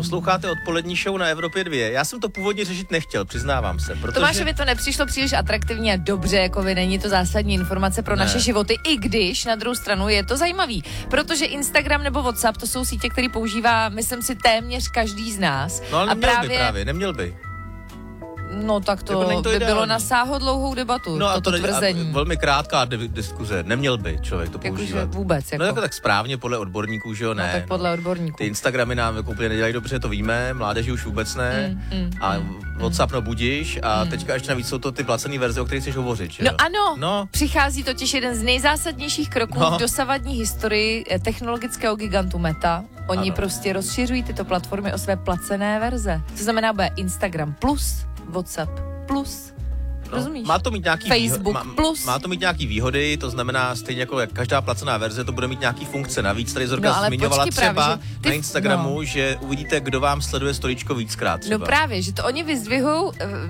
Posloucháte odpolední show na Evropě 2. Já jsem to původně řešit nechtěl, přiznávám se. Protože... Tomášovi to nepřišlo příliš atraktivně a dobře, jako by není to zásadní informace pro naše životy, i když na druhou stranu je to zajímavý, protože Instagram nebo WhatsApp, to jsou sítě, které používá, myslím si, téměř každý z nás. No ale neměl by. No tak to by bylo na sáhodlouhou debatu, no, toto tvrzení. Velmi krátká diskuze, neměl by člověk to používat. Jakože vůbec. No jako tak správně, podle odborníků, že jo, ne. No tak podle odborníků. Ty Instagramy nám jako úplně nedělají dobře, to víme, mládeži už vůbec ne. A WhatsApp no budíš a teďka ještě navíc jsou to ty placené verze, o kterých chceš hovořit, že jo? No ano, přichází totiž jeden z nejzásadnějších kroků v dosavadní historii technologického gigantu Meta. Oni prostě rozšiřují tyto platformy o své placené verze. To znamená, bude Instagram plus, WhatsApp plus, rozumíš? Má to mít nějaký Facebook plus. Má to mít nějaký výhody, to znamená stejně jako jak každá placená verze, to bude mít nějaký funkce navíc. Tady Zorka zmiňovala třeba na Instagramu, že uvidíte, kdo vám sleduje storíčko víckrát třeba. No právě, že to oni vyzdvihou